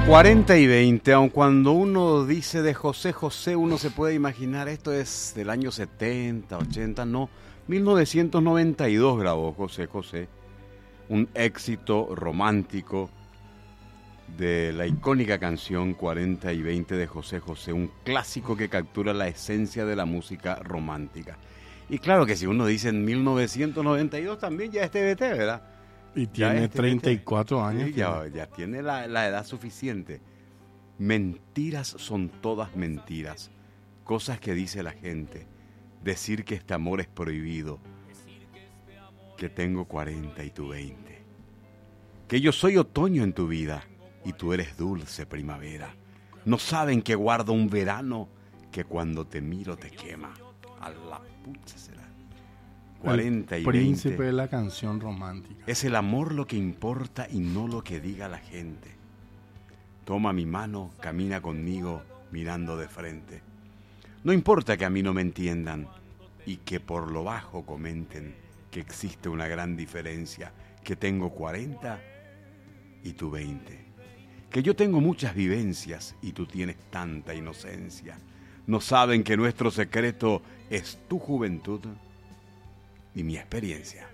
40 y 20, aun cuando uno dice de José José, uno se puede imaginar esto es del año 70, 80, no, 1992 grabó José José, un éxito romántico de la icónica canción 40 y 20 de José José, un clásico que captura la esencia de la música romántica. Y claro que si uno dice en 1992 también ya es TBT, ¿verdad? Y tiene 34 años. Sí, ya tiene la edad suficiente. Mentiras son todas mentiras. Cosas que dice la gente. Decir que este amor es prohibido. Que tengo 40 y tú 20. Que yo soy otoño en tu vida y tú eres dulce primavera. No saben que guardo un verano que cuando te miro te quema. A la pucha será. 40 y 20. El príncipe de la canción romántica. Es el amor lo que importa y no lo que diga la gente. Toma mi mano, camina conmigo, mirando de frente. No importa que a mí no me entiendan y que por lo bajo comenten que existe una gran diferencia, que tengo 40 y tú 20. Que yo tengo muchas vivencias y tú tienes tanta inocencia. No saben que nuestro secreto es tu juventud y mi experiencia.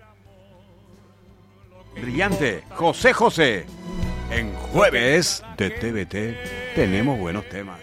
Brillante, José José. En Jueves de TBT tenemos buenos temas.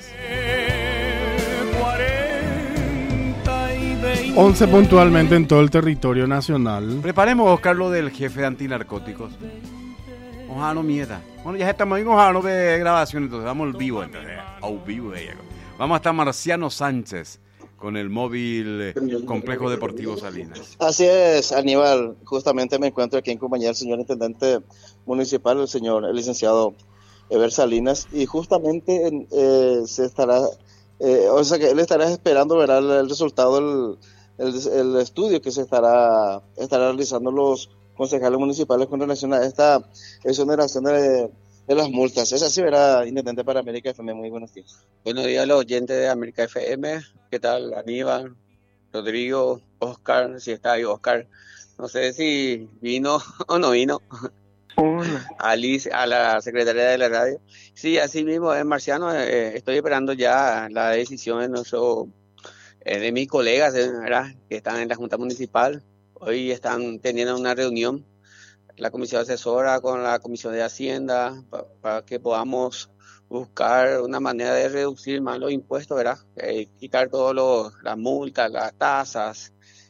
11 puntualmente en todo el territorio nacional. Preparemos, Oscar, lo del jefe de antinarcóticos. Ojalá no mieta. Bueno, ya estamos en ojalá no ve grabación, entonces vamos al vivo. Vamos a estar Marciano Sánchez con el móvil Complejo Deportivo Salinas. Así es, Aníbal. Justamente me encuentro aquí en compañía del señor intendente municipal, el licenciado Eber Salinas, y justamente se estará, o sea que él estará esperando ver el resultado, el estudio que se estará realizando los concejales municipales con relación a esta exoneración de las multas. Es así, ¿verdad, intendente para América FM? Muy buenos días. Buenos días a los oyentes de América FM. ¿Qué tal, Aníbal, Rodrigo, Oscar? Si está ahí, Oscar. No sé si vino o no vino. Alice, a la secretaria de la radio. Sí, así mismo es, Marciano. Estoy esperando ya la decisión de mis colegas, ¿verdad?, que están en la Junta Municipal. Hoy están teniendo una reunión la comisión asesora con la comisión de Hacienda para que podamos buscar una manera de reducir más los impuestos, ¿verdad? Quitar todas las multas, las tasas,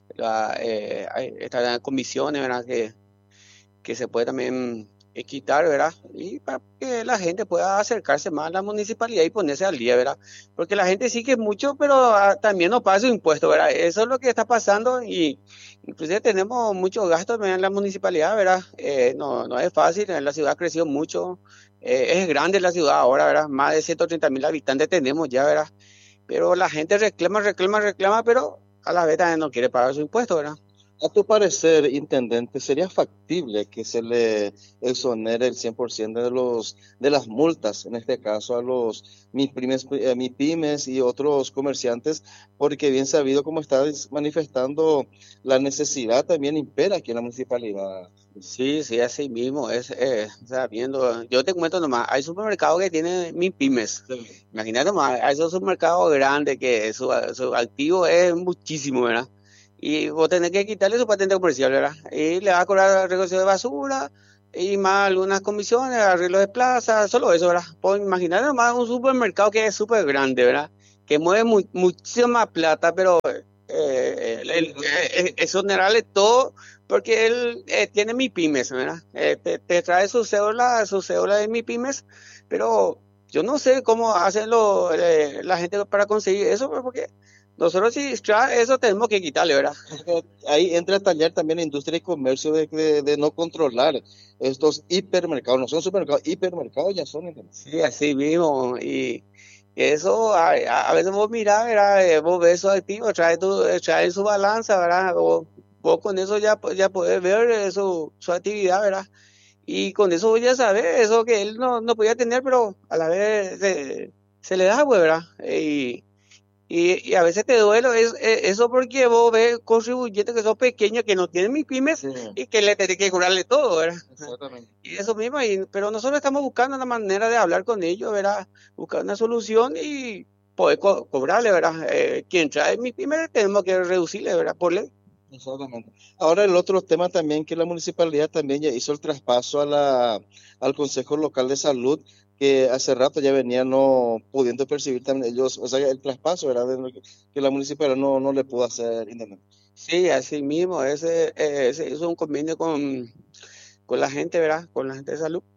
estas comisiones, ¿verdad?, que se puede también quitar, ¿verdad? Y para que la gente pueda acercarse más a la municipalidad y ponerse al día, ¿verdad? Porque la gente sí que es mucho, pero también no paga su impuesto, ¿verdad? Eso es lo que está pasando y inclusive tenemos muchos gastos en la municipalidad, ¿verdad? No es fácil, la ciudad ha crecido mucho, es grande la ciudad ahora, ¿verdad? Más de 130,000 habitantes tenemos ya, ¿verdad? Pero la gente reclama, pero a la vez también no quiere pagar su impuesto, ¿verdad? A tu parecer, intendente, ¿sería factible que se le exonere el 100% de las multas, en este caso a los MIPYMES y otros comerciantes? Porque bien sabido, como estás manifestando, la necesidad también impera aquí en la municipalidad. Sí, así mismo es, o sea, yo te comento nomás, hay supermercados que tienen MIPYMES. Sí. Imagínate nomás, hay esos supermercados grandes que su activo es muchísimo, ¿verdad? Y vos tenés que quitarle su patente comercial, ¿verdad? Y le va a cobrar recolección de basura y más algunas comisiones, arreglo de plaza, solo eso, ¿verdad? Pues imaginar nomás un supermercado que es súper grande, ¿verdad? Que mueve muchísima plata, pero exonerarle todo porque él tiene MIPYMES, ¿verdad? Te trae su cédula de MIPYMES, pero yo no sé cómo hacen la gente para conseguir eso, porque nosotros si eso tenemos que quitarle, ¿verdad? Ahí entra a tallar también la industria y comercio de no controlar estos hipermercados. No son supermercados, hipermercados ya son. Sí, así mismo. Y eso, a veces vos mirás, ¿verdad? Vos ves esos activos, trae su balanza, ¿verdad? Vos con eso ya podés ver su actividad, ¿verdad? Y con eso vos ya sabés eso que él no podía tener, pero a la vez se le da, pues, ¿verdad? Y a veces te duele eso porque vos ves contribuyentes que son pequeños, que no tienen MIPYMES, sí, y que le tenés que cobrarle todo, ¿verdad? Exactamente. Y eso mismo, pero nosotros estamos buscando una manera de hablar con ellos, ¿verdad? Buscar una solución y poder cobrarle, ¿verdad? Quien trae MIPYMES tenemos que reducirle, ¿verdad? Por ley. Exactamente. Ahora el otro tema también que la municipalidad también ya hizo el traspaso al Consejo Local de Salud, que hace rato ya venían no pudiendo percibir también ellos, o sea, el traspaso, ¿verdad? Que la municipalidad no le pudo hacer, intendente. Sí, así mismo, se hizo un convenio con la gente, ¿verdad? Con la gente de salud,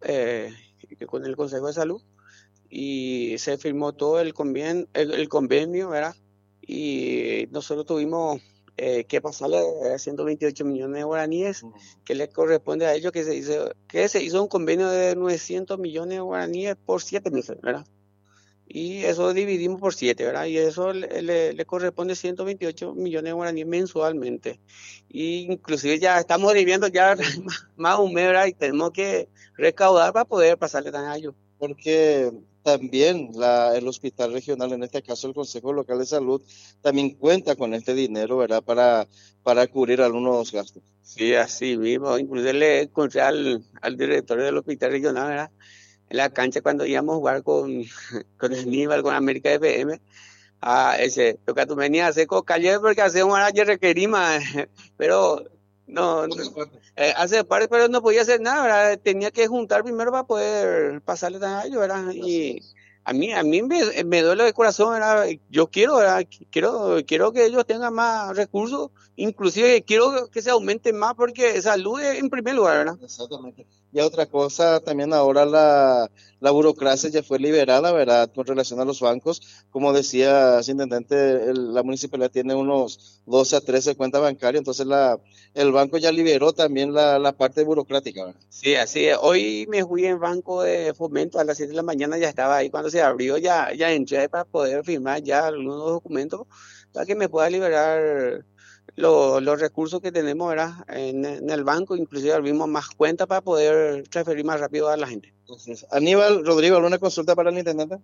con el Consejo de Salud, y se firmó todo el convenio, ¿verdad? Y nosotros tuvimos que pasarle 128 millones de guaraníes, que le corresponde a ellos, que se hizo un convenio de 900 millones de guaraníes por 7 meses, ¿verdad? Y eso dividimos por 7, ¿verdad? Y eso le corresponde 128 millones de guaraníes mensualmente. Y inclusive ya estamos viviendo ya más un mes, ¿verdad? Y tenemos que recaudar para poder pasarle tan a ellos. Porque también el hospital regional, en este caso el Consejo Local de Salud, también cuenta con este dinero, ¿verdad? Para cubrir algunos gastos. Sí, así mismo. Inclusive le encontré al director del hospital regional, ¿verdad? En la cancha cuando íbamos a jugar con Aníbal, con América FM. Ese, lo que tú venías a hacer con Calle porque hacemos una requerima, pero no hace parte, pero no podía hacer nada, ¿verdad? Tenía que juntar primero para poder pasarle a ellos, ¿verdad? Y a mí me duele el corazón, ¿verdad? Yo quiero, ¿verdad? Quiero que ellos tengan más recursos, inclusive quiero que se aumente más porque salud es en primer lugar, ¿verdad? Exactamente. Y otra cosa, también ahora la burocracia ya fue liberada, ¿verdad? Con relación a los bancos. Como decía el intendente, la municipalidad tiene unos 12 a 13 cuentas bancarias, entonces el banco ya liberó también la parte burocrática, ¿verdad? Sí, así es. Hoy me fui en Banco de Fomento a las 7 de la mañana, ya estaba ahí. Cuando se abrió, ya entré para poder firmar ya algunos documentos para que me pueda liberar los recursos que tenemos, ¿verdad? En el banco. Inclusive abrimos más cuentas para poder transferir más rápido a la gente. Entonces, Aníbal, Rodrigo, ¿alguna consulta para el intendente?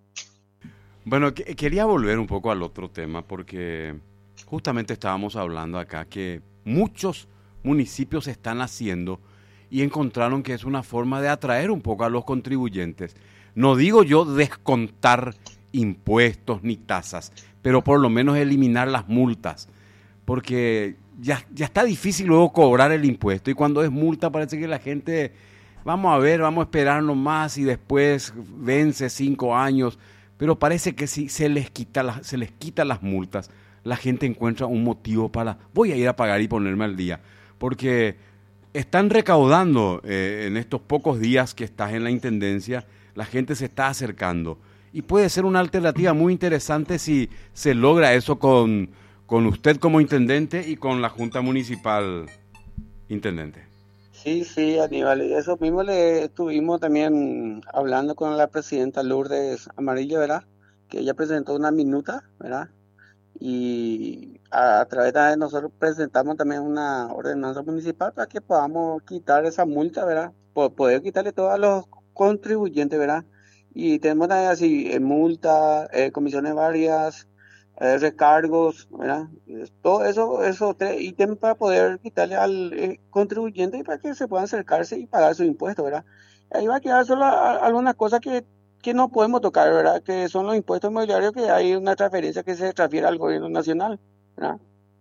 Bueno, quería volver un poco al otro tema porque justamente estábamos hablando acá que muchos municipios están haciendo y encontraron que es una forma de atraer un poco a los contribuyentes. No digo yo descontar impuestos ni tasas, pero por lo menos eliminar las multas, porque ya está difícil luego cobrar el impuesto y cuando es multa parece que la gente, vamos a ver, vamos a esperarnos más y después vence 5 años, pero parece que si se les quita las multas, la gente encuentra un motivo para, voy a ir a pagar y ponerme al día, porque están recaudando en estos pocos días que estás en la intendencia, la gente se está acercando y puede ser una alternativa muy interesante si se logra eso con usted como intendente y con la Junta Municipal, intendente. Sí, Aníbal, y eso mismo le estuvimos también hablando con la presidenta Lourdes Amarillo, ¿verdad? Que ella presentó una minuta, ¿verdad? Y a través de nosotros presentamos también una ordenanza municipal para que podamos quitar esa multa, ¿verdad? Poder quitarle todo a los contribuyentes, ¿verdad? Y tenemos también así multas, comisiones varias, recargos, ¿verdad? Todo esos 3 ítems para poder quitarle al contribuyente y para que se puedan acercarse y pagar su impuesto, ¿verdad? Ahí va a quedar solo algunas cosas que no podemos tocar, ¿verdad? Que son los impuestos inmobiliarios, que hay una transferencia que se transfiere al gobierno nacional, ¿verdad?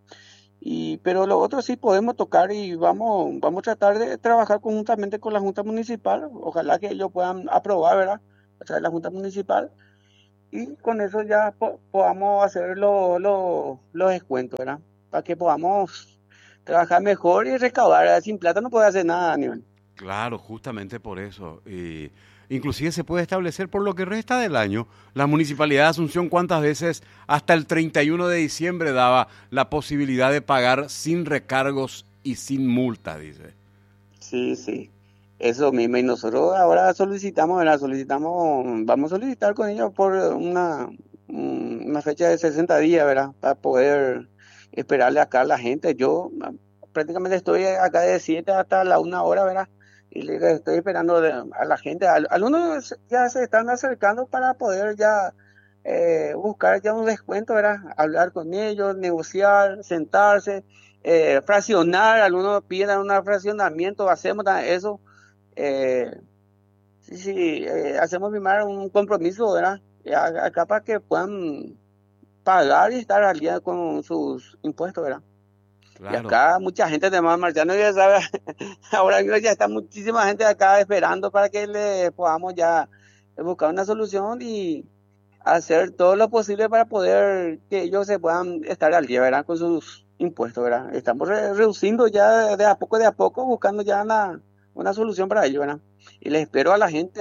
Pero lo otro sí podemos tocar y vamos a tratar de trabajar conjuntamente con la Junta Municipal. Ojalá que ellos puedan aprobar, ¿verdad? A través de la Junta Municipal. Y con eso ya podamos hacer los descuentos, ¿verdad? Para que podamos trabajar mejor y recaudar, ¿verdad? Sin plata no puede hacer nada, Aníbal. Claro, justamente por eso. Inclusive se puede establecer por lo que resta del año. La Municipalidad de Asunción, ¿cuántas veces hasta el 31 de diciembre daba la posibilidad de pagar sin recargos y sin multa, dice? Sí. Eso mismo. Y nosotros ahora solicitamos, ¿verdad? Vamos a solicitar con ellos por una fecha de 60 días, ¿verdad? Para poder esperarle acá a la gente. Yo prácticamente estoy acá de 7 hasta la 1 hora, ¿verdad? Y le estoy esperando a la gente. Algunos ya se están acercando para poder ya buscar ya un descuento, ¿verdad? Hablar con ellos, negociar, sentarse, fraccionar, algunos piden un fraccionamiento, hacemos eso. Eh, sí, hacemos firmar un compromiso, ¿verdad? Acá para que puedan pagar y estar al día con sus impuestos, ¿verdad? Y Claro. acá mucha gente de más marciano ya sabe, ahora mismo ya está muchísima gente acá esperando para que le podamos ya buscar una solución y hacer todo lo posible para poder que ellos se puedan estar al día, ¿verdad? Con sus impuestos, ¿verdad? Estamos reduciendo ya de a poco, buscando ya una solución para ello, ¿verdad? Y les espero a la gente,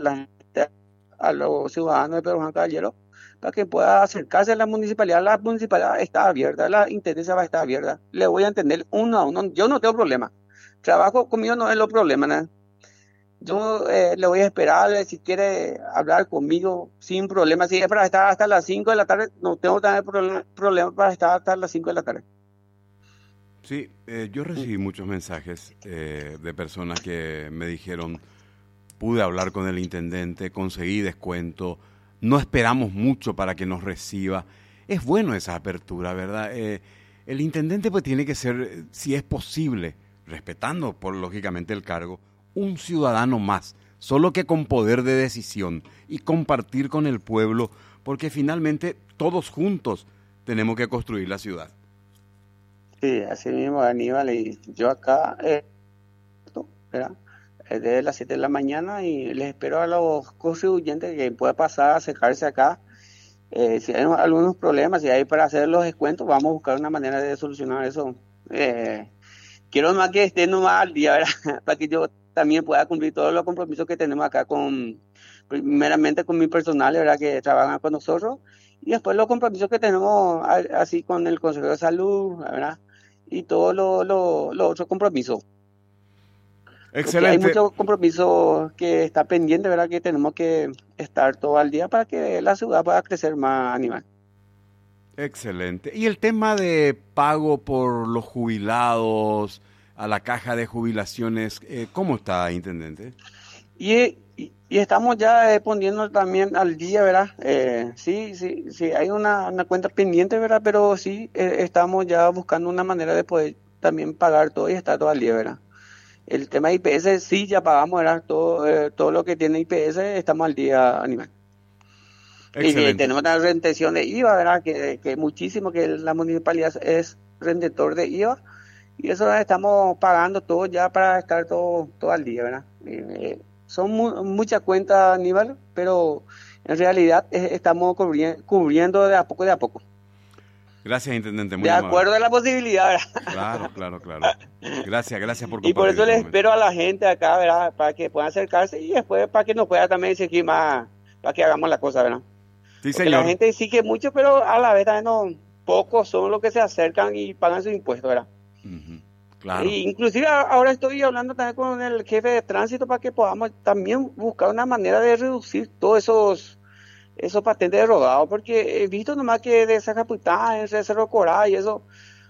a los ciudadanos de Pedro Juan Caballero, para que pueda acercarse a la municipalidad. La municipalidad está abierta, la intendencia va a estar abierta. Le voy a entender uno a uno. Yo no tengo problema. Trabajo conmigo no es lo problema, ¿no? Yo le voy a esperar, si quiere hablar conmigo sin problema. Si es para estar hasta las 5 de la tarde, no tengo también problema para estar hasta las 5 de la tarde. Sí, yo recibí muchos mensajes de personas que me dijeron, pude hablar con el intendente, conseguí descuento, no esperamos mucho para que nos reciba. Es bueno esa apertura, ¿verdad? El intendente pues tiene que ser, si es posible, respetando por lógicamente el cargo, un ciudadano más, solo que con poder de decisión y compartir con el pueblo, porque finalmente todos juntos tenemos que construir la ciudad. Sí, así mismo, Aníbal, y yo acá, ¿verdad? Desde las 7 de la mañana y les espero a los contribuyentes que pueda pasar a acercarse acá. Si hay algunos problemas, si hay para hacer los descuentos, vamos a buscar una manera de solucionar eso. Quiero más que estén nomás al día, ¿verdad? Para que yo también pueda cumplir todos los compromisos que tenemos acá primeramente con mi personal, ¿verdad? Que trabajan con nosotros, y después los compromisos que tenemos así con el Consejo de Salud, ¿verdad? Y todos los otros compromisos. Porque hay Excelente. muchos compromisos que está pendiente, ¿verdad? Que tenemos que estar todo al día para que la ciudad pueda crecer más, Aníbal. Excelente. Y el tema de pago por los jubilados a la caja de jubilaciones, ¿cómo está, intendente? Y estamos ya poniendo también al día, ¿verdad? Sí, hay una cuenta pendiente, ¿verdad? Pero sí, estamos ya buscando una manera de poder también pagar todo y estar todo al día, ¿verdad? El tema de IPS sí ya pagamos, ¿verdad? Todo lo que tiene IPS estamos al día, Aníbal. Y que tenemos una retención de IVA, ¿verdad? Que muchísimo, que la municipalidad es retentor de IVA, y eso estamos pagando todo ya para estar todo al día, ¿verdad? Son muchas cuentas, Aníbal, pero en realidad estamos cubriendo de a poco. Gracias, intendente. Muy de amable. Acuerdo a la posibilidad, ¿verdad? Claro. Gracias por compartir. Y por eso les espero a la gente acá, ¿verdad? Para que puedan acercarse y después para que nos pueda también seguir más, para que hagamos la cosa, ¿verdad? Sí, porque señor. la gente exige mucho, pero a la vez también no, pocos son los que se acercan y pagan sus impuestos, ¿verdad? Uh-huh. Claro. Y inclusive ahora estoy hablando también con el jefe de tránsito para que podamos también buscar una manera de reducir todos esos patentes derogados, porque he visto nomás que de Zacaputá, en Cerro Corá y esos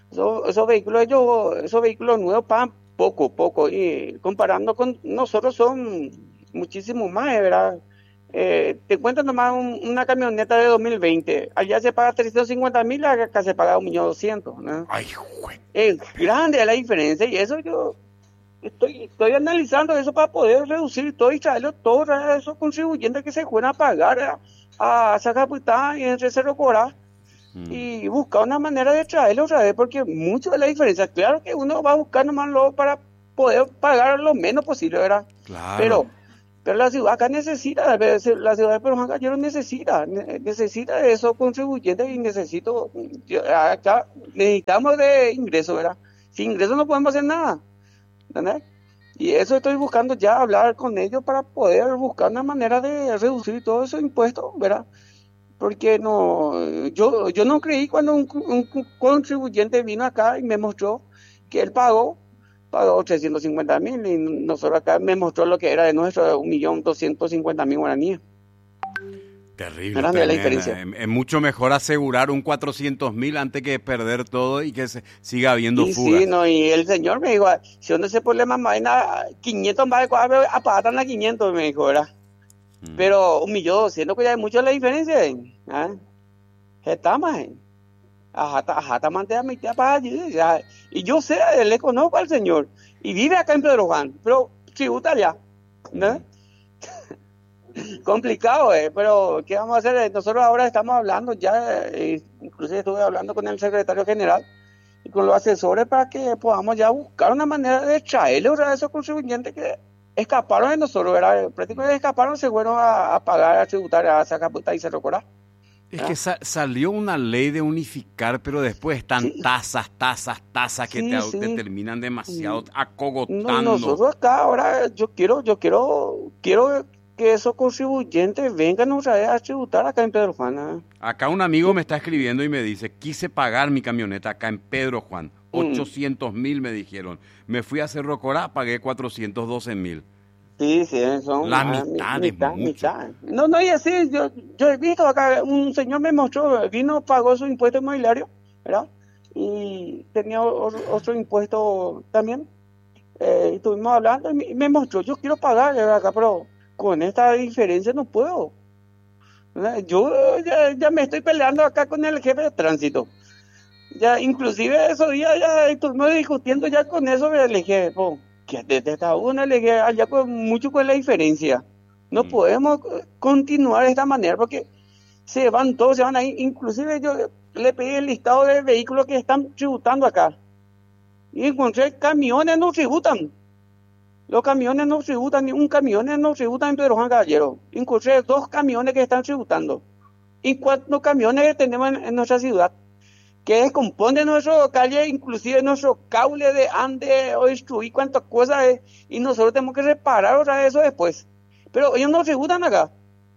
vehículos nuevos pagan poco, y comparando con nosotros son muchísimo más, ¿verdad? Te cuento nomás una camioneta de 2020, allá se paga 350,000, acá se paga 1.200.000, ¿no? Ay, güey. Es grande la diferencia, y eso yo estoy analizando eso para poder reducir todo y traerlo todos esos contribuyentes que se fueron a pagar a Zacaputá y entre Cerro Corá, y buscar una manera de traerlo otra vez, porque mucho de la diferencia, claro que uno va a buscar nomás luego para poder pagar lo menos posible, ¿verdad? Claro. Pero la ciudad acá necesita, la ciudad de Pedro Juan Caballero necesita de esos contribuyentes, y acá necesitamos de ingresos, ¿verdad? Sin ingresos no podemos hacer nada, ¿entendés? Y eso estoy buscando ya, hablar con ellos para poder buscar una manera de reducir todos esos impuestos, ¿verdad? Porque yo no creí cuando un contribuyente vino acá y me mostró que él pagó 350,000, y nosotros acá me mostró lo que era de nuestro, 1.250.000 guaraníes. Terrible. La diferencia. Es mucho mejor asegurar un 400,000 antes que perder todo y que siga habiendo fugas. Sí, y el señor me dijo, si no ese problema, 500 más de 4, apagatan a 500, me dijo, ¿verdad? Pero 1.200.000 que ya hay mucho la diferencia, ¿eh? Está más, ajá, mantea mi tía para allí, ya. Y yo sé, le conozco al señor, y vive acá en Pedro Juan, pero tributa allá, ¿no? Complicado, pero ¿qué vamos a hacer? Nosotros ahora estamos hablando ya, inclusive estuve hablando con el secretario general y con los asesores para que podamos ya buscar una manera de traerle a esos contribuyentes que escaparon de nosotros, ¿verdad? Prácticamente escaparon, se fueron a pagar, a tributar a Zacaputa y Cerro Corá. Es que salió una ley de unificar, pero después están tasas que te terminan demasiado acogotando. Nosotros acá ahora yo quiero que esos contribuyentes vengan otra vez a tributar acá en Pedro Juan. Acá un amigo me está escribiendo y me dice, quise pagar mi camioneta acá en Pedro Juan, 800.000 me dijeron. Me fui a Cerro Corá, pagué 412.000. Sí, son la mitad de mucho. No, y así, yo he visto acá, un señor me mostró, vino, pagó su impuesto inmobiliario, ¿verdad? Y tenía otro impuesto también. Estuvimos hablando y me mostró, yo quiero pagar, ¿verdad? Acá, pero con esta diferencia no puedo. ¿Verdad? Yo ya me estoy peleando acá con el jefe de tránsito. Ya, inclusive esos días ya estuvimos discutiendo ya con eso, le dije, que desde esta una le dije, allá con mucho con la diferencia. No podemos continuar de esta manera porque se van todos, se van ahí. Inclusive yo le pedí el listado de vehículos que están tributando acá. Y encontré camiones no tributan. Los camiones no tributan, ni un camión no tributa en Pedro Juan Caballero. Encontré 2 camiones que están tributando. Y 4 camiones que tenemos en nuestra ciudad, que descompone nuestro calle, inclusive nuestro cable de ande o destruir cuantas cosas es, y nosotros tenemos que reparar otra vez eso después. Pero ellos no tributan acá.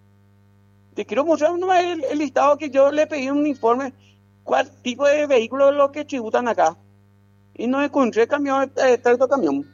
Te quiero mostrar el listado que yo le pedí un informe, cuál tipo de vehículos es lo que tributan acá. Y no encontré tracto camión.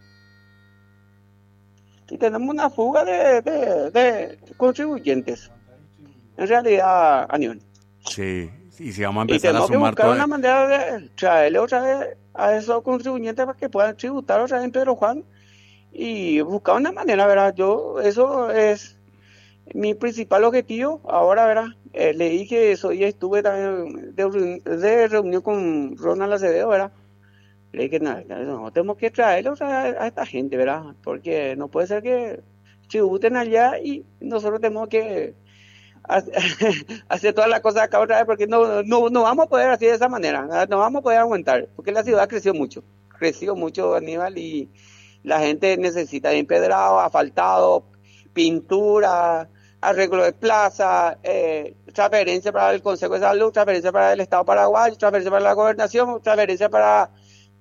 Y tenemos una fuga de contribuyentes. En realidad, a nivel. Sí. Y si vamos a empezar a sumar todo. Y tenemos que buscar una manera de traerle otra vez a esos contribuyentes para que puedan tributar otra vez en Pedro Juan y buscar una manera, ¿verdad? Eso es mi principal objetivo. Ahora, ¿verdad? Le dije eso y estuve también de reunión con Ronald Acevedo, ¿verdad? Le dije, no, tenemos que traerle otra vez a esta gente, ¿verdad? Porque no puede ser que tributen allá y nosotros tenemos que hacer todas las cosas acá otra vez, porque no vamos a poder hacer de esa manera, no vamos a poder aguantar, porque la ciudad creció mucho, Aníbal, y la gente necesita empedrado, asfaltado, pintura, arreglo de plaza, transferencia para el Consejo de Salud, transferencia para el Estado paraguayo, transferencia para la gobernación, transferencia para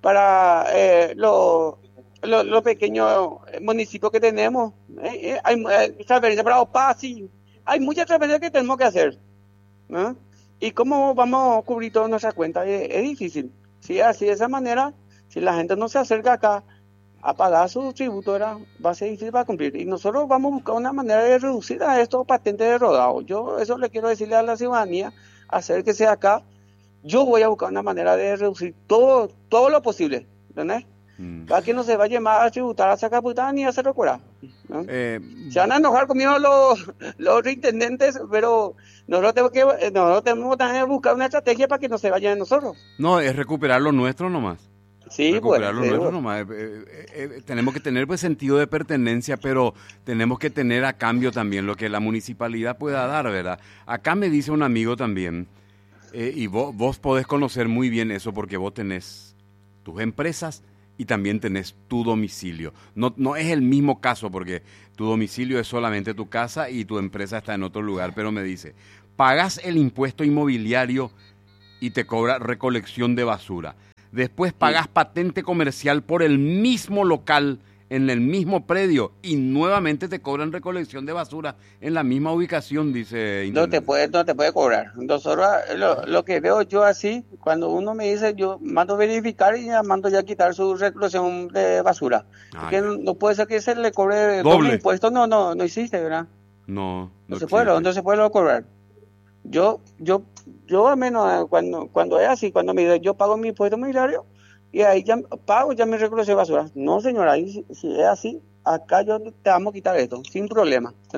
los pequeños municipios que tenemos, hay transferencia para OPASI. Hay muchas transferencias que tenemos que hacer, ¿no? ¿Y cómo vamos a cubrir todas nuestras cuentas? Es difícil. Si así de esa manera, si la gente no se acerca acá a pagar su tributo, va a ser difícil para cumplir. Y nosotros vamos a buscar una manera de reducir a estos patentes de rodado. Yo eso le quiero decirle a la ciudadanía, acérquese acá. Yo voy a buscar una manera de reducir todo lo posible, ¿entendés? Para que no se vaya más a tributar a Zacaputa ni a Cerro Corá, ¿no? Se van a enojar conmigo los intendentes, pero nosotros tenemos también que buscar una estrategia para que no se vayan de nosotros. No, es recuperar lo nuestro nomás. Sí, recuperar lo nuestro nomás. Tenemos que tener pues sentido de pertenencia, pero tenemos que tener a cambio también lo que la municipalidad pueda dar, ¿verdad? Acá me dice un amigo también, y vos podés conocer muy bien eso porque vos tenés tus empresas y también tenés tu domicilio. No es el mismo caso porque tu domicilio es solamente tu casa y tu empresa está en otro lugar, pero me dice, pagas el impuesto inmobiliario y te cobra recolección de basura. Después pagas patente comercial por el mismo local, en el mismo predio, y nuevamente te cobran recolección de basura en la misma ubicación, dice. No te puede cobrar. Nosotros, lo que veo yo así, cuando uno me dice, yo mando verificar y ya mando ya quitar su recolección de basura. Porque no puede ser que se le cobre doble impuesto, no existe, ¿verdad? No se puede cobrar. Yo al menos cuando es así, cuando me dice, yo pago mi impuesto inmobiliario y ahí ya pago ya mi recolección de basura. No, señora, ahí si es así, acá yo te vamos a quitar esto, sin problema, ¿entendés?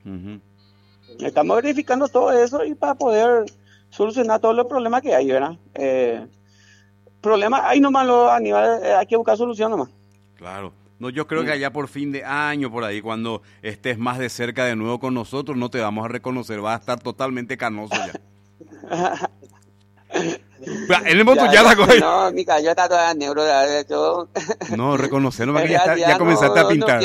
Ujú. Estamos verificando todo eso y para poder solucionar todos los problemas que hay, ¿verdad? Problemas hay nomás, Aníbal, hay que buscar solución nomás. Claro. No, yo creo que allá por fin de año, por ahí, cuando estés más de cerca de nuevo con nosotros, no te vamos a reconocer, vas a estar totalmente canoso ya. En el momento ya la coge. No, mi cabello está toda negro, de hecho. No, reconocerlo, porque ya comenzaste a pintar.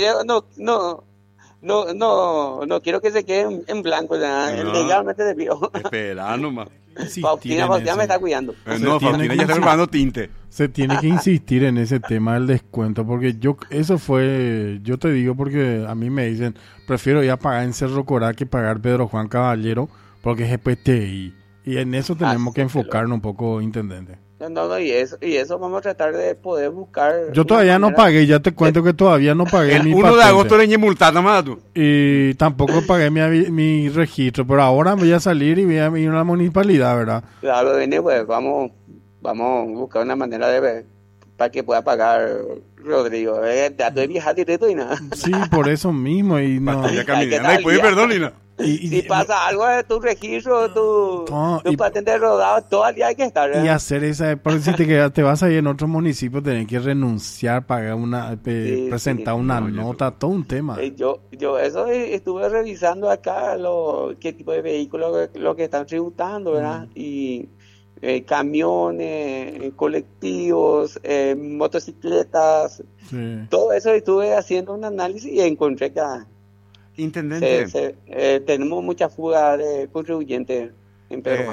No quiero que se quede en blanco, legalmente de pío. Espera nomás. Faustina me está cuidando. No, Faustina ya está preparando tinte. Se tiene que insistir en ese tema del descuento, porque yo te digo porque a mí me dicen, prefiero ir a pagar en Cerro Corá que pagar Pedro Juan Caballero, porque es EPTI. Y en eso tenemos que enfocarnos un poco, intendente. Y eso vamos a tratar de poder buscar. Yo todavía no pagué, ya te cuento que todavía no pagué el mi 1 de agosto le multada más tú. Y tampoco pagué mi registro, pero ahora voy a salir y voy a ir a la municipalidad, ¿verdad? Claro, pues vamos a buscar una manera de ver para que pueda pagar Rodrigo. Te vieja directo y nada. Sí, por eso mismo. Y no. Ya caminando, y puede perdón, Lina. Si pasa algo de tu registro, tu patente de rodado, todo el día hay que estar, ¿verdad? Y hacer esa, por si te vas a ir en otro municipio, tenés que renunciar, pagar presentar una nota, todo un tema. Yo eso estuve revisando acá qué tipo de vehículos lo que están tributando, ¿verdad? Y camiones, colectivos, motocicletas, todo eso estuve haciendo un análisis y encontré que intendente, tenemos mucha fuga de contribuyentes en Perú.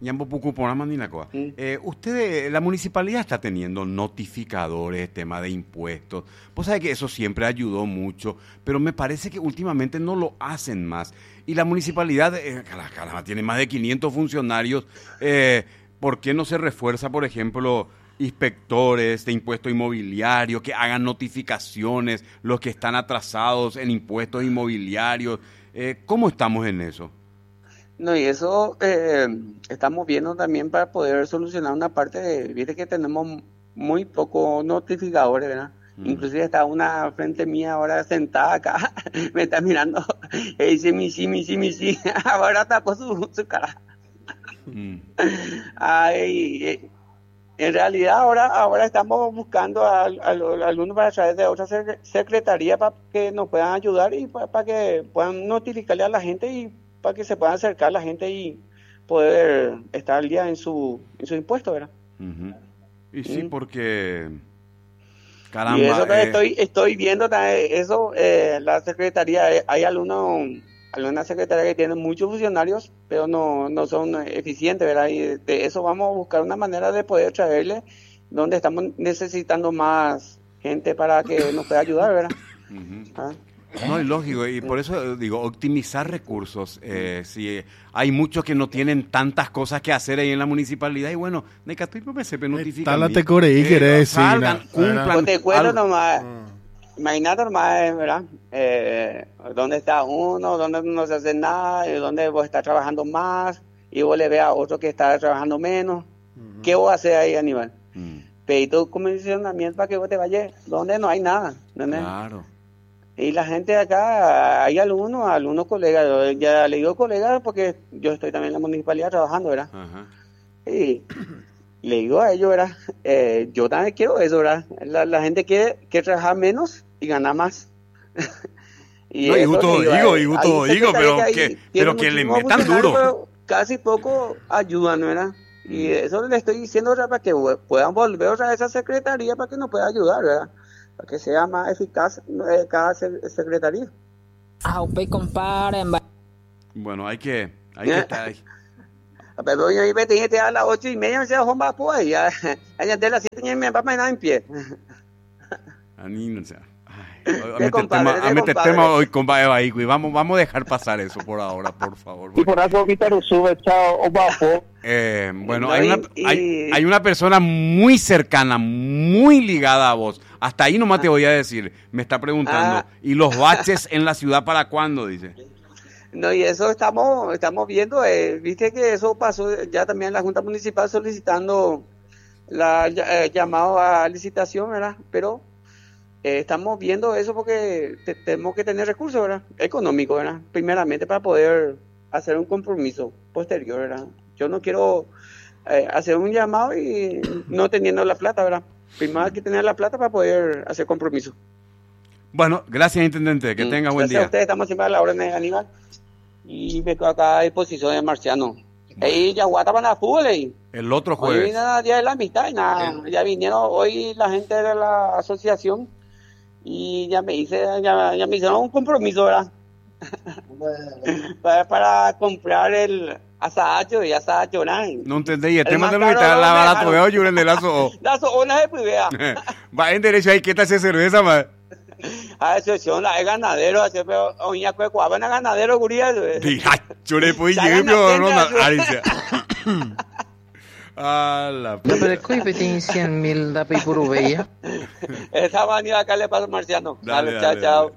Usted, la municipalidad está teniendo notificadores, tema de impuestos. Vos sabés que eso siempre ayudó mucho, pero me parece que últimamente no lo hacen más. Y la municipalidad, caramba, tiene más de 500 funcionarios. ¿Por qué no se refuerza, por ejemplo, inspectores de impuesto inmobiliario que hagan notificaciones, los que están atrasados en impuestos inmobiliarios? ¿Cómo estamos en eso? No, y eso estamos viendo también para poder solucionar una parte viste que tenemos muy pocos notificadores, ¿verdad? Inclusive está una frente mía ahora sentada acá, me está mirando y dice sí, ahora tapó su cara. Ay, en realidad ahora estamos buscando a algunos para través de otra secretaría para que nos puedan ayudar y para que puedan notificarle a la gente y para que se puedan acercar a la gente y poder estar al día en su impuesto, ¿verdad? Y sí, porque caramba. Y eso estoy viendo eso, la secretaría, hay alguna secretaría que tiene muchos funcionarios, pero no son eficientes, ¿verdad? Y de eso vamos a buscar una manera de poder traerle donde estamos necesitando más gente para que nos pueda ayudar, ¿verdad? No, es lógico, y por eso digo, optimizar recursos. Si hay muchos que no tienen tantas cosas que hacer ahí en la municipalidad, y bueno, de que tú me sepa notificar. Tálate Corey, querés decir. Cumplan. Te cuento nomás. Imagínate nomás, ¿verdad? Dónde está uno, dónde no se hace nada, y dónde vos estás trabajando más, y vos le ves a otro que está trabajando menos. ¿Qué vos haces ahí, Aníbal? Pedí tu comisionamiento para que vos te vayas donde no hay nada, ¿entendés? Claro. Y la gente acá, hay algunos colegas, yo ya le digo colegas porque yo estoy también en la municipalidad trabajando, ¿verdad? Y le digo a ellos, ¿verdad? Yo también quiero eso, ¿verdad? La gente quiere trabajar menos y ganar más. Y gusto digo, pero que le metan duro. Casi poco ayudan, ¿verdad? Y eso le estoy diciendo, ¿verdad? Para que puedan volver otra vez a esa secretaría para que nos pueda ayudar, ¿verdad? Para que sea más eficaz cada secretaría. Bueno, hay que estar ahí. Pero yo iba a tener a las 8:30, me se dejó más pues, ya de las 7 me va a poner en pie. A meter tema hoy con ahí, vamos a dejar pasar eso por ahora, por favor. Y por eso ahorita lo sube, chao, o bajo. Bueno, hay una persona muy cercana, muy ligada a vos. Hasta ahí nomás te voy a decir. Me está preguntando. ¿Y los baches en la ciudad para cuándo? Dice. No, y eso estamos viendo. Viste que eso pasó ya también en la Junta Municipal solicitando llamado a licitación, ¿verdad? Pero estamos viendo eso porque tenemos que tener recursos, ¿verdad? Económicos, ¿verdad? Primeramente para poder hacer un compromiso posterior, ¿verdad? Yo no quiero hacer un llamado y no teniendo la plata, ¿verdad? Primero hay que tener la plata para poder hacer compromiso. Bueno, gracias, intendente. Que tenga buen día. Gracias a ustedes, estamos siempre a la orden de Aníbal. Y me quedo acá a disposición de Marciano. Ahí Yaguata van a fútbol ahí. El otro Hoy jueves. viene el Día de la Amistad y nada. Ya vinieron hoy la gente de la asociación y ya me hicieron un compromiso, ¿verdad? para comprar el asacho y asacho, ¿verdad? No entendí. Y el tema de la barato veo yo en el lazo. Lazo, una de privada. Va en derecho ahí, ¿qué tal esa cerveza, man? A excepción, la de ganadero, pero oña cuecuaba, na ganadero, guría. Yo le puedo llegar, pero no, Alicia. A la No, pero ¿cuál petín 100.000 da por bella? Esa manía acá le pasa Marciano. Dale, chao.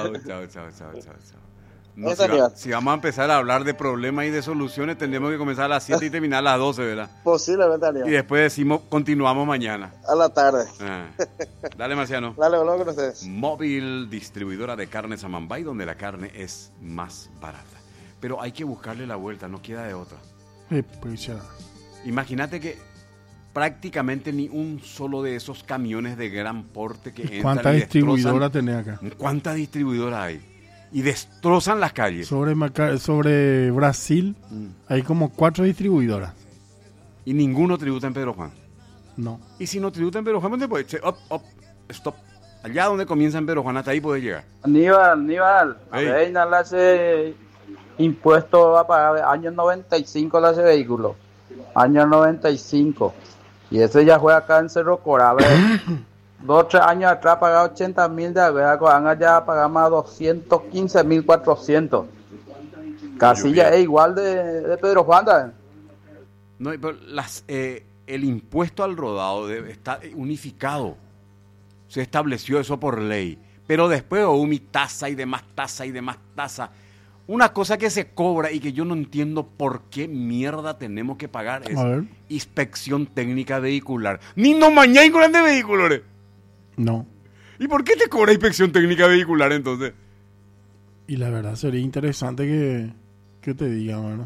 No, si vamos a empezar a hablar de problemas y de soluciones, tendremos que comenzar a las 7 y terminar a las 12, ¿verdad? Posiblemente, Daniel. Y después decimos, continuamos mañana. A la tarde. Dale, Marciano. Dale, volvemos con ustedes. Móvil, distribuidora de carnes Amambay, donde la carne es más barata. Pero hay que buscarle la vuelta, no queda de otra. Pues ya. Imagínate que prácticamente ni un solo de esos camiones de gran porte que entran ¿Cuántas y distribuidoras tenés acá? ¿Cuántas distribuidoras hay? Y destrozan las calles. Sobre Brasil hay como 4 distribuidoras. Y ninguno tributa en Pedro Juan. No. Y si no tributa en Pedro Juan, ¿dónde puede? Stop. Allá donde comienza en Pedro Juan, hasta ahí puede llegar. Aníbal, Reina le hace impuesto a pagar año 95 le hace vehículo. Año 95. Y ese ya fue acá en Cerro Corá. 2 o 3 años atrás pagaba 80.000 de Aguaanga, ya pagamos 215.400. Casi ya es igual de Pedro Juan también. No, pero el impuesto al rodado está unificado. Se estableció eso por ley. Pero después hubo mi tasa y demás tasa y demás tasa. Una cosa que se cobra y que yo no entiendo por qué mierda tenemos que pagar es inspección técnica vehicular. Ni no mañana con de vehículos. No. ¿Y por qué te cobra inspección técnica vehicular entonces? Y la verdad sería interesante que te diga, ¿verdad?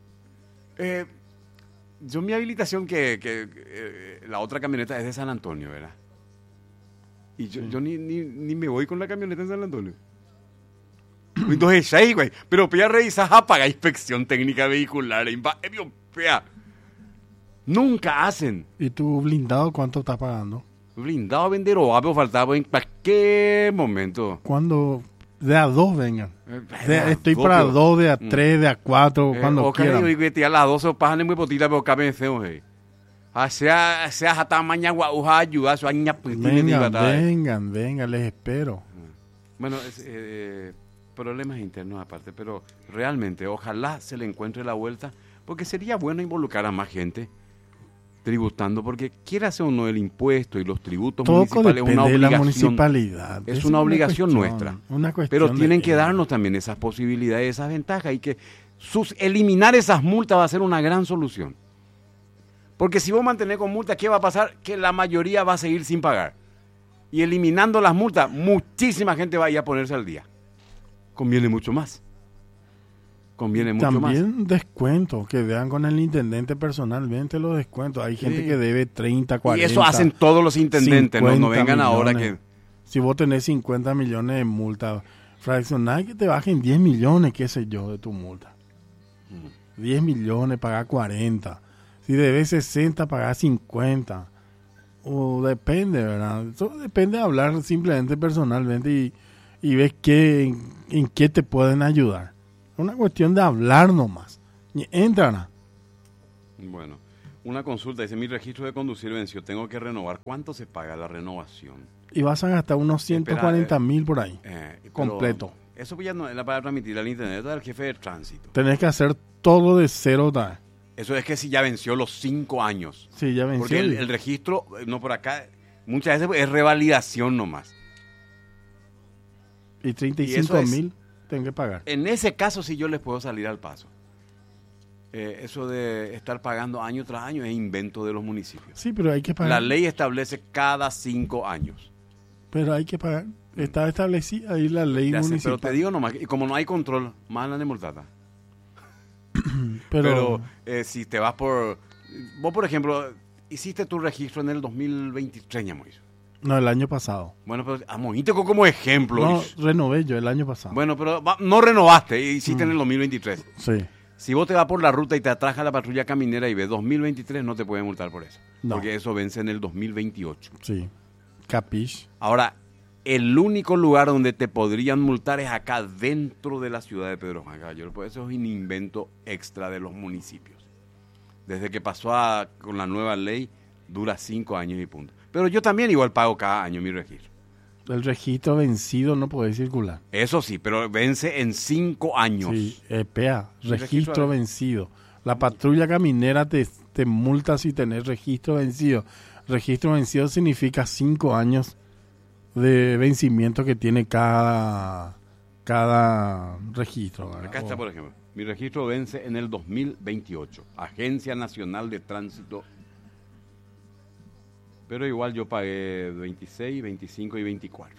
Yo mi habilitación la otra camioneta es de San Antonio, ¿verdad? Y yo ni me voy con la camioneta en San Antonio. Entonces, sí, güey. Pero ya revisas a pagar inspección técnica vehicular. Nunca hacen. ¿Y tu blindado cuánto estás pagando? Blindado a vender o pero faltaba en cualquier momento. Cuando de a 2 vengan. Estoy para 2, de a 3, de a 4, cuando quieran. Y a las 12 pasan muy potita, pero caben feo, sea hasta mañana guauja ayuda, eso aña vengan, les espero. Bueno, problemas internos aparte, pero realmente ojalá se le encuentre la vuelta, porque sería bueno involucrar a más gente tributando, porque quieras o no el impuesto y los tributos todo municipales es una obligación. De la municipalidad. Es una obligación nuestra. Pero tienen que darnos también esas posibilidades, esas ventajas, y que eliminar esas multas va a ser una gran solución. Porque si vos mantenés con multas, ¿qué va a pasar? Que la mayoría va a seguir sin pagar. Y eliminando las multas, muchísima gente va a ir a ponerse al día. Conviene mucho más. También descuentos, que vean con el intendente personalmente los descuentos. Hay gente que debe 30, 40. Y eso hacen todos los intendentes, no vengan ahora que... Si vos tenés 50 millones de multa, fraccionar que te bajen 10 millones, qué sé yo, de tu multa. 10 millones, pagar 40. Si debes 60, pagar 50. O depende, ¿verdad? Eso depende de hablar simplemente personalmente y ves en qué te pueden ayudar. Es una cuestión de hablar nomás. Y entran. Bueno, una consulta. Dice, mi registro de conducir venció. Tengo que renovar. ¿Cuánto se paga la renovación? Y vas a gastar unos 140.000 por ahí. Completo. Eso ya no es para transmitir al internet del jefe de tránsito. Tenés que hacer todo de cero. Eso es que si ya venció los 5 años. Sí, ya venció. Porque el registro, no por acá, muchas veces es revalidación nomás. Y 35.000 tengo que pagar. En ese caso sí yo les puedo salir al paso. Eso de estar pagando año tras año es invento de los municipios. Sí, pero hay que pagar. La ley establece cada 5 años. Pero hay que pagar. Está establecida ahí la ley Ya sé, municipal. pero te digo nomás, y como no hay control, más la multata. Pero Si te vas por... Vos, por ejemplo, hiciste tu registro en el 2023, ya Mois. no, el año pasado. Bueno, pero Moite como ejemplo. No, renové yo el año pasado. Bueno, pero no renovaste, hiciste en el 2023. Sí. Si vos te vas por la ruta y te atraja la patrulla caminera y ves 2023, no te pueden multar por eso. No. Porque eso vence en el 2028. Sí. Capish. Ahora, el único lugar donde te podrían multar es acá dentro de la ciudad de Pedro Juan Caballero. Pues eso es un invento extra de los municipios. Desde que pasó con la nueva ley, dura 5 años y punto. Pero yo también igual pago cada año mi registro. El registro vencido no puede circular. Eso sí, pero vence en 5 años. Sí, EPA, ¿Y registro registro de- vencido. La patrulla caminera te multa si tenés registro vencido. Registro vencido significa 5 años de vencimiento que tiene cada registro. ¿verdad? Acá está, por ejemplo. Mi registro vence en el 2028. Agencia Nacional de Tránsito. Pero igual yo pagué 26, 25 y 24.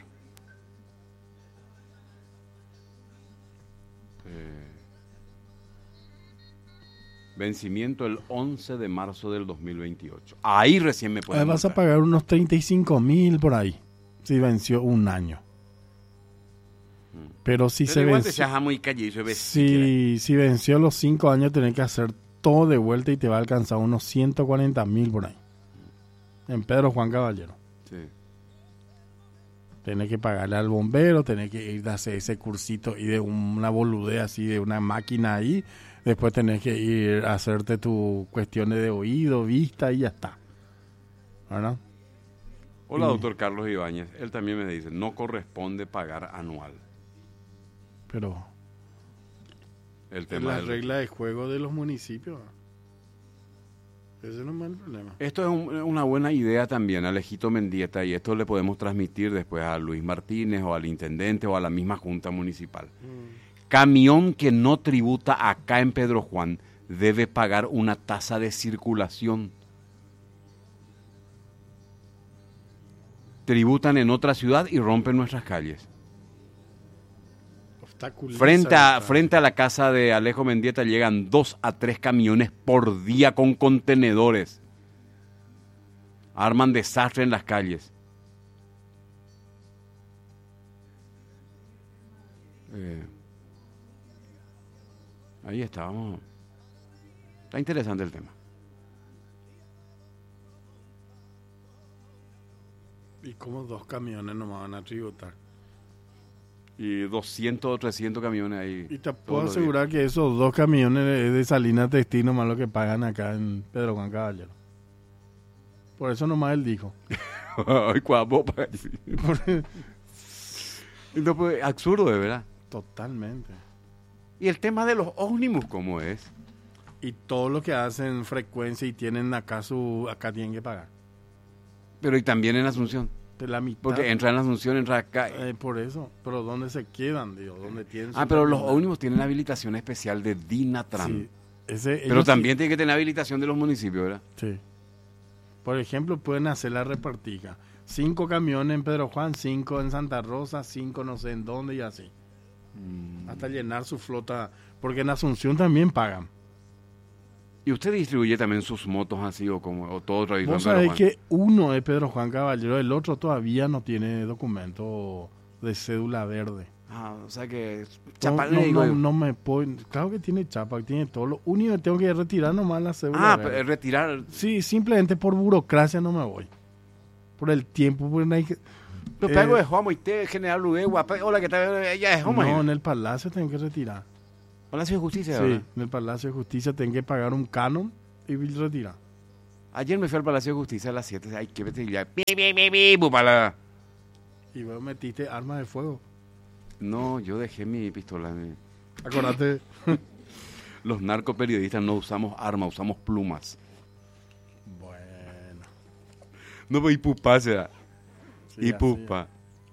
Vencimiento el 11 de marzo del 2028. Ahí recién me pueden Vas a multar. pagar unos 35.000 por ahí. Si venció un año. Pero si Pero se igual te venció... seas muy callizo. ves, si Si venció los 5 años, tenés que hacer todo de vuelta y te va a alcanzar unos 140.000 por ahí. En Pedro Juan Caballero. quieres. Sí. Tenés que pagarle al bombero, tenés que ir a hacer ese cursito y de una boludez así, de una máquina ahí. Después tenés que ir a hacerte tus cuestiones de oído, vista y ya está. ¿Verdad? Hola, Sí. doctor Carlos Ibáñez. Él también me dice, no corresponde pagar anual. Pero El es tema la del- regla de juego de los municipios. Ese no es el problema. Esto es una buena idea también, Alejito Mendieta, y esto le podemos transmitir después a Luis Martínez o al intendente o a la misma junta municipal. Camión que no tributa acá en Pedro Juan debe pagar una tasa de circulación. Tributan en otra ciudad y rompen nuestras calles. Frente a la casa de Alejo Mendieta llegan 2 a 3 camiones por día con contenedores. Arman desastre en las calles. Ahí está, vamos. Está interesante el tema. ¿Y cómo 2 camiones no me van a tributar? Y 200 o 300 camiones ahí. Y te todos puedo los asegurar que esos 2 camiones de Salinas Textil nomás lo que pagan acá en Pedro Juan Caballero. Por eso nomás él dijo. días. Ay, guapo, pa- No, pues, absurdo, de verdad. Totalmente. Y el tema de los ómnibus, ¿cómo es? Y todo lo que hacen frecuencia y tienen acá acá tienen que pagar. Pero y también en Asunción. De la mitad. Porque entra en Asunción, entra acá. Por eso. Pero ¿dónde se quedan, digo? ¿Dónde tienen Ah, su pero los terminal? ómnibus tienen habilitación especial de Dinatran. Sí. Pero Ellos también tiene que tener habilitación de los municipios, ¿verdad? Sí. Por ejemplo, pueden hacer la repartija. 5 camiones en Pedro Juan, 5 en Santa Rosa, 5 no sé en dónde y así. Hasta llenar su flota. Porque en Asunción también pagan. ¿Y usted distribuye también sus motos así o como o todo tradicional? Vos sabés que uno es Pedro Juan Caballero, el otro todavía no tiene documento de cédula verde. Ah, o sea que No, Chapal, no, digo no, yo. no me puedo. Claro que tiene chapa, tiene todo. Lo único que tengo que retirar nomás la cédula Ah, verde. retirar. Sí, simplemente por burocracia no me voy. Por el tiempo, porque no hay que... Lo pego de Juan Moité, General Lugué, guapa. Hola, ¿qué tal? Ella es Juan No, en el Palacio tengo que retirar. Palacio de Justicia, Sí, ¿verdad? en el Palacio de Justicia tengo que pagar un canon y retirar. Ayer me fui al Palacio de Justicia a las 7. Ay, qué betilla. Bupala. Y vos metiste armas de fuego. No, yo dejé mi pistola. Acordate. Los narcoperiodistas no usamos armas, usamos plumas. Bueno. No, pues, y pupa, será. Sí, Y así pupa.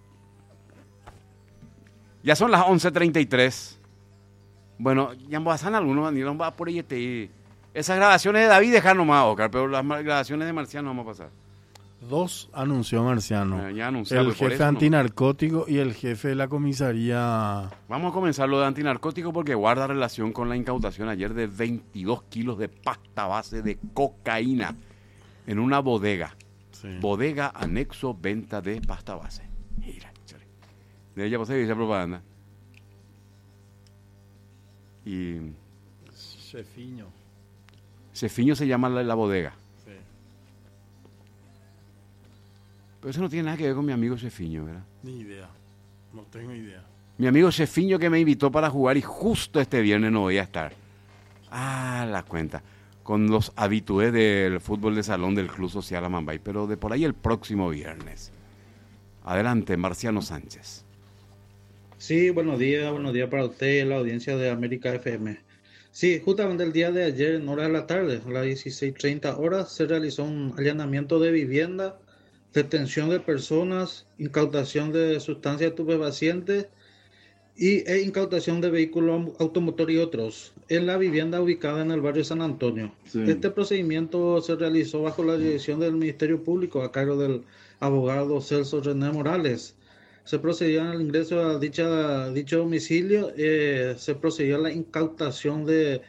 Ya son las 11:33. Bueno, ya pasan algunos, ni nos va por ahí. Esas grabaciones de David dejar nomás, Oscar, pero las grabaciones de Marciano vamos a pasar. 2 anunció Marciano. Ya anunciado, El por jefe eso no. antinarcótico y el jefe de la comisaría. Vamos a comenzar lo de antinarcótico porque guarda relación con la incautación ayer de 22 kilos de pasta base de cocaína en una bodega. Sí. Bodega anexo venta de pasta base. Mira, chale. De ella pasé esa propaganda. Y Chefiño. Cefiño se llama la bodega. Sí. Pero eso no tiene nada que ver con mi amigo Cefiño, ¿verdad? Ni idea. No tengo idea. Mi amigo Cefiño que me invitó para jugar y justo este viernes no voy a estar. Ah, la cuenta. Con los habitués del fútbol de salón del Club Social Amambay, pero de por ahí el próximo viernes. Adelante, Marciano Sánchez. Sí, buenos días para usted y la audiencia de América FM. Sí, justamente el día de ayer, en horas de la tarde, a las 16:30 horas, se realizó un allanamiento de vivienda, detención de personas, incautación de sustancias estupefacientes e incautación de vehículos automotor y otros en la vivienda ubicada en el barrio San Antonio. Sí. Este procedimiento se realizó bajo la dirección del Ministerio Público a cargo del abogado Celso René Morales. Se procedió al ingreso a dicho domicilio, se procedió a la incautación de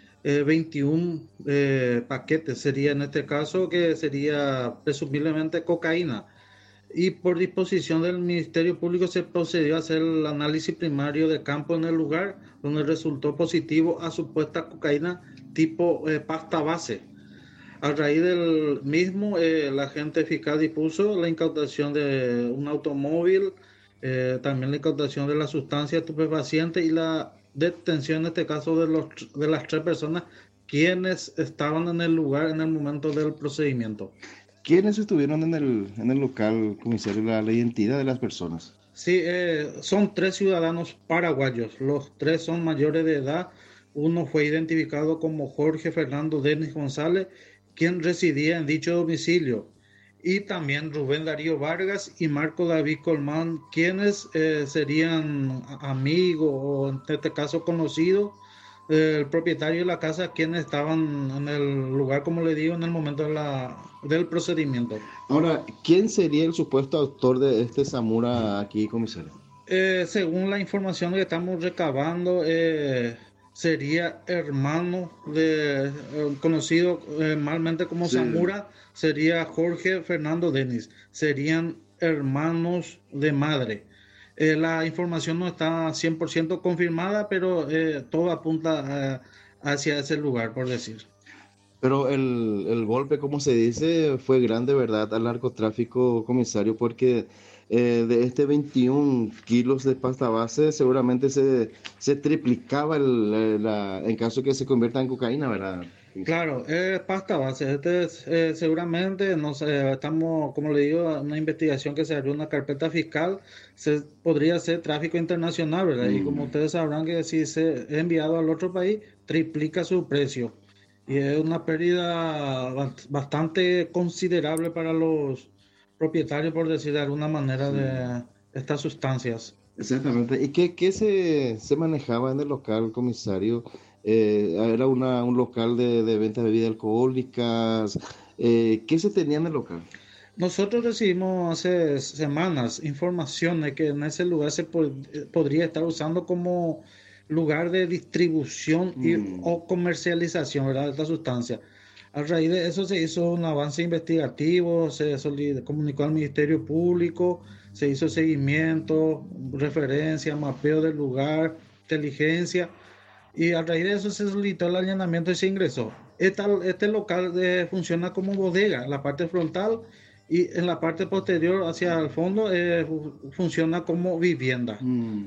21 paquetes, sería en este caso que sería presumiblemente cocaína. Y por disposición del Ministerio Público se procedió a hacer el análisis primario de campo en el lugar, donde resultó positivo a supuesta cocaína tipo pasta base. A raíz del mismo, la agente fiscal dispuso la incautación de un automóvil, también la incautación de la sustancia estupefaciente y la detención, en este caso, de las 3 personas quienes estaban en el lugar en el momento del procedimiento. ¿Quiénes estuvieron en el local, comisario, la identidad de las personas? Sí, son 3 ciudadanos paraguayos. Los 3 son mayores de edad. Uno fue identificado como Jorge Fernando Denis González, quien residía en dicho domicilio. Y también Rubén Darío Vargas y Marco David Colmán, quienes serían amigos o en este caso conocidos del propietario de la casa, quienes estaban en el lugar, como le digo, en el momento del procedimiento. Ahora, ¿quién sería el supuesto autor de este Zamora aquí, comisario? Según la información que estamos recabando, sería hermano de conocido malmente como Sí. Zamora, sería Jorge Fernando Denis, serían hermanos de madre. La información no está 100% confirmada, pero todo apunta hacia ese lugar, por decir. Pero el golpe, como se dice, fue grande, ¿verdad?, al narcotráfico, comisario, porque de este 21 kilos de pasta base seguramente se triplicaba en caso que se convierta en cocaína, ¿verdad? Claro, pasta base. Seguramente, no sé, estamos, como le digo, en una investigación que se abrió una carpeta fiscal, podría ser tráfico internacional, ¿verdad? Y como ustedes sabrán que si se es enviado al otro país, triplica su precio. Y es una pérdida bastante considerable para los propietarios, por decir de alguna manera, de estas sustancias. Exactamente. ¿Y qué se manejaba en el local, comisario? Era un local de venta de bebidas alcohólicas. ¿Qué se tenía en el local? Nosotros recibimos hace semanas información de que en ese lugar se podría estar usando como lugar de distribución o comercialización, ¿verdad?, de esta sustancia. A raíz de eso se hizo un avance investigativo, se comunicó al Ministerio Público, se hizo seguimiento, referencia, mapeo del lugar, inteligencia, y a raíz de eso se solicitó el allanamiento y se ingresó. Este local funciona como bodega en la parte frontal, y en la parte posterior hacia el fondo funciona como vivienda.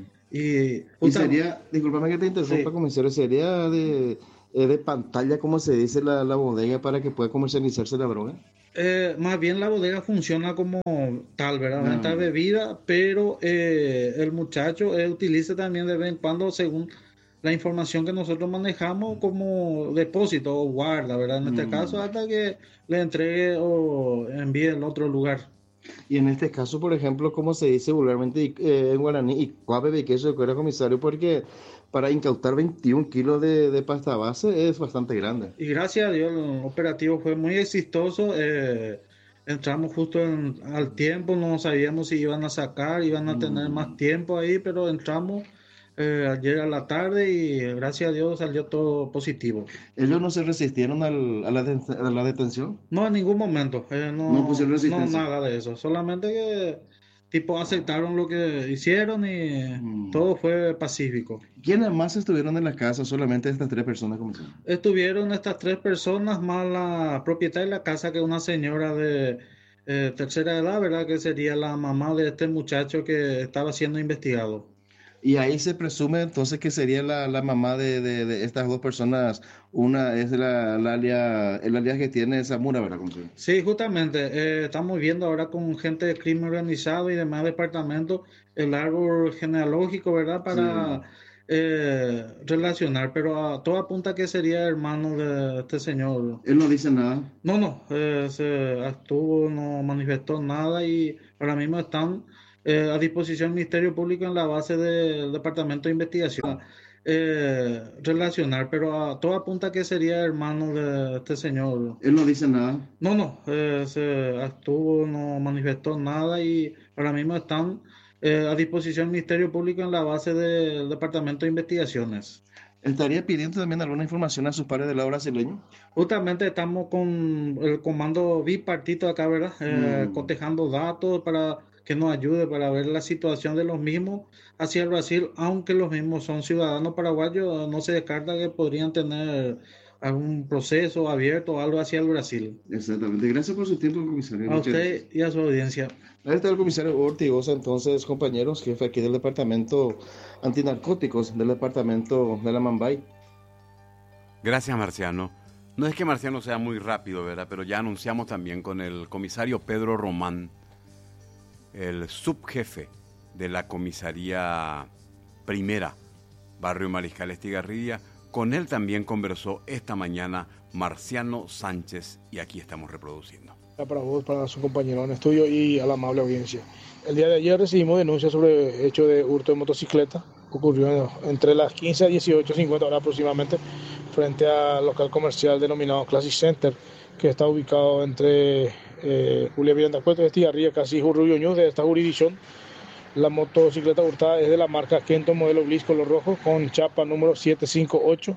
Y sería, discúlpame que te interrumpa, Sí. comisario, sería de pantalla, como se dice, la bodega para que pueda comercializarse la droga. Más bien la bodega funciona como tal, ¿verdad? Ah. Venta de bebida, pero el muchacho utiliza también de vez en cuando, según la información que nosotros manejamos, como depósito o guarda, ¿verdad? En este caso, hasta que le entregue o envíe en otro lugar. Y en este caso, por ejemplo, como se dice vulgarmente en guaraní, y cuave que eso era, comisario, porque para incautar 21 kilos de pasta base es bastante grande. Y gracias a Dios el operativo fue muy exitoso. entramos justo al tiempo, no sabíamos si iban a sacar, iban a tener más tiempo ahí, pero entramos ayer a la tarde y gracias a Dios salió todo positivo. ¿Ellos no se resistieron a la detención? No, en ningún momento, No pusieron no resistencia. nada de eso, solamente que tipo aceptaron lo que hicieron y todo fue pacífico. ¿Quiénes más estuvieron en la casa? Solamente estas 3 personas, comisario. Estuvieron estas 3 personas más la propietaria de la casa, que es una señora de tercera edad, ¿verdad? Que sería la mamá de este muchacho que estaba siendo investigado. Y ahí se presume entonces que sería la mamá de estas 2 personas. Una es el alias que tiene Zamora, ¿verdad, comisario? Sí, justamente, estamos viendo ahora con gente de crimen organizado y demás departamentos el árbol genealógico, ¿verdad? Para relacionar, pero todo apunta que sería hermano de este señor. Él no dice nada. No, se abstuvo, no manifestó nada y ahora mismo están a disposición del Ministerio Público en la base del Departamento de Investigación. Relacionar, pero todo apunta que sería hermano de este señor. Él no dice nada. No, se abstuvo, no manifestó nada y ahora mismo están a disposición del Ministerio Público en la base del Departamento de Investigaciones. ¿Estaría pidiendo también alguna información a sus pares del lado brasileño? Justamente estamos con el comando bipartito acá, ¿verdad? Cotejando datos para que nos ayude para ver la situación de los mismos hacia el Brasil, aunque los mismos son ciudadanos paraguayos, no se descarta que podrían tener algún proceso abierto o algo hacia el Brasil. Exactamente. Gracias por su tiempo, comisario. A usted y a su audiencia. Ahí está el comisario Ortigosa, entonces, compañeros, jefe aquí del departamento antinarcóticos del departamento de la Mambay. Gracias, Marciano. No es que Marciano sea muy rápido, ¿verdad? Pero ya anunciamos también con el comisario Pedro Román, el subjefe de la comisaría primera, Barrio Mariscal Estigarribia. Con él también conversó esta mañana Marciano Sánchez y aquí estamos reproduciendo. Para vos, para su compañero en estudio y a la amable audiencia. El día de ayer recibimos denuncias sobre hecho de hurto de motocicleta. Ocurrió entre las 15 a 18:50 horas aproximadamente frente al local comercial denominado Classic Center, que está ubicado entre Julia Virandacueto y Estigarribia, casi Rubio Ñu de esta jurisdicción. La motocicleta hurtada es de la marca Kenton modelo Bliss color rojo con chapa número 758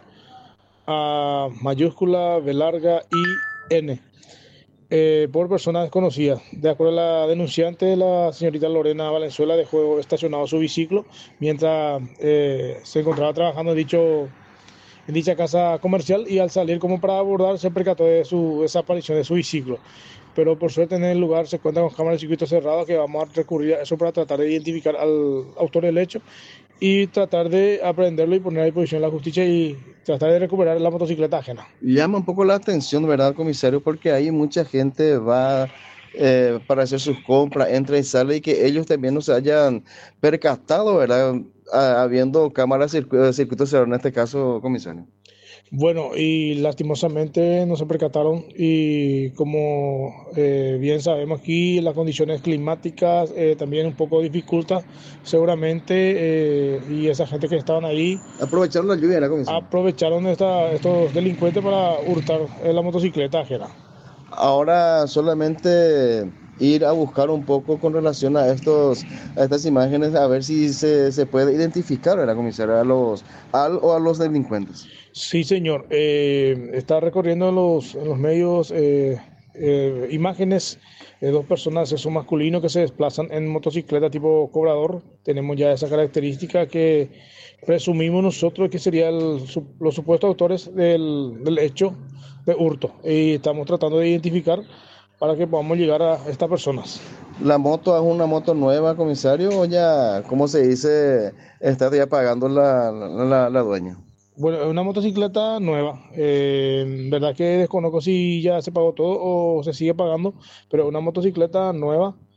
a mayúscula, B larga y N. Por personas desconocidas. De acuerdo a la denunciante, la señorita Lorena Valenzuela dejó estacionado su biciclo mientras se encontraba trabajando en dicha casa comercial y al salir como para abordar se percató de su desaparición de su biciclo. Pero por suerte en el lugar se cuenta con cámaras de circuito cerrado que vamos a recurrir a eso para tratar de identificar al autor del hecho y tratar de aprenderlo y poner a disposición de la justicia y tratar de recuperar la motocicleta ajena. Llama un poco la atención, ¿verdad, comisario? Porque ahí mucha gente va para hacer sus compras, entra y sale, y que ellos también no se hayan percatado, ¿verdad? Habiendo cámaras de circuito cerrado en este caso, comisario. Bueno, y lastimosamente no se percataron y como bien sabemos aquí las condiciones climáticas también un poco dificultan seguramente y esa gente que estaban ahí aprovecharon la lluvia, ¿verdad, comisario? Aprovecharon estos delincuentes para hurtar la motocicleta ajena. Ahora solamente ir a buscar un poco con relación a estas imágenes, a ver si se puede identificar, ¿verdad, comisario? A los delincuentes. Sí, señor. Está recorriendo en los medios imágenes de 2 personas de sexo masculino que se desplazan en motocicleta tipo cobrador. Tenemos ya esa característica que presumimos nosotros que serían los supuestos autores del hecho de hurto. Y estamos tratando de identificar para que podamos llegar a estas personas. ¿La moto es una moto nueva, comisario, o ya, cómo se dice, está ya pagando la dueña? Bueno, es una motocicleta nueva. Verdad que desconozco si ya se pagó todo o se sigue pagando, pero es una motocicleta nueva